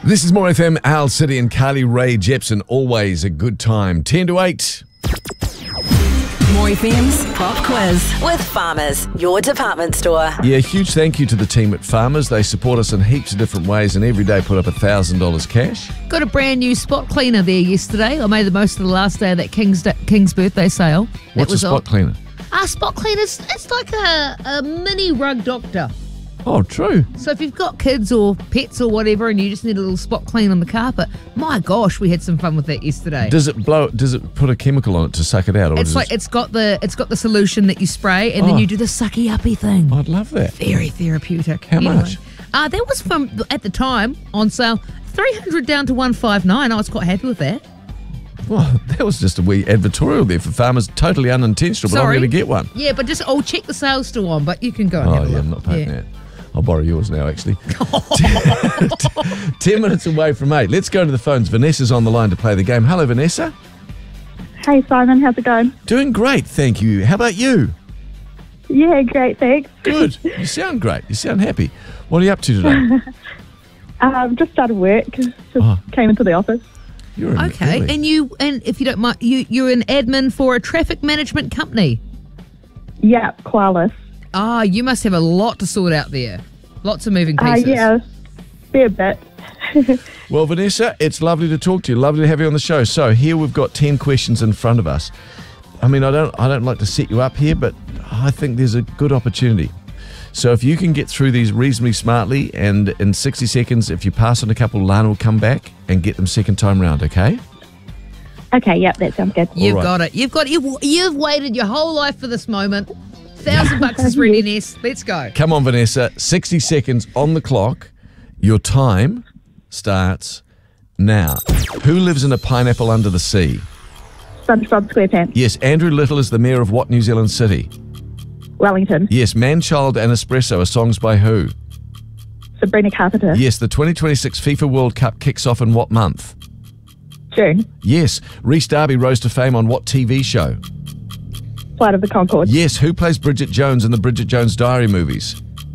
This is More FM, Al City and Carly Rae Jepsen. Always a good time. 10 to 8. More FM's Pop Quiz with Farmers, your department store. Yeah, huge thank you to the team at Farmers. They support us in heaps of different ways and every day put up $1,000 cash. Got a brand new spot cleaner there yesterday. I made the most of the last day of that King's birthday sale. What's a spot cleaner? Spot cleaners, it's like a mini rug doctor. Oh, true. So if you've got kids or pets or whatever and you just need a little spot clean on the carpet, my gosh, we had some fun with that yesterday. Does it put a chemical on it to suck it out? Or it's like it's got the solution that you spray and then you do the sucky uppy thing. I'd love that. Very therapeutic. How much? That was from, at the time, on sale, $300 down to $159. I was quite happy with that. Well, that was just a wee advertorial there for Farmers. Totally unintentional, but I'm going to get one. Yeah, but just, I'll check the sales still on, but you can go and have a look. I'm not paying that. I'll borrow yours now, actually. 10 minutes away from 8. Let's go to the phones. Vanessa's on the line to play the game. Hello, Vanessa. Hey, Simon. How's it going? Doing great, thank you. How about you? Yeah, great, thanks. Good. You sound great. You sound happy. What are you up to today? Just started work. Just came into the office. You're okay, early. and if you don't mind, you're an admin for a traffic management company. Yeah, Qualis. You must have a lot to sort out there. Lots of moving pieces. Yeah, fair bit. Well, Vanessa, it's lovely to talk to you. Lovely to have you on the show. So here we've got 10 questions in front of us. I mean, I don't like to set you up here, but I think there's a good opportunity. So if you can get through these reasonably smartly, and in 60 seconds, if you pass on a couple, Lana will come back and get them second time round, okay? Okay, yep, that sounds good. You've got it. You've waited your whole life for this moment. $1,000 is readiness. Let's go. Come on, Vanessa. 60 seconds on the clock. Your time starts now. Who lives in a pineapple under the sea? SpongeBob SquarePants. Yes. Andrew Little is the mayor of what New Zealand city? Wellington. Yes. Man, Child and Espresso are songs by who? Sabrina Carpenter. Yes. The 2026 FIFA World Cup kicks off in what month? June. Yes. Rhys Darby rose to fame on what TV show? Flight of the Conchords. Yes. Who plays Bridget Jones in the Bridget Jones Diary movies?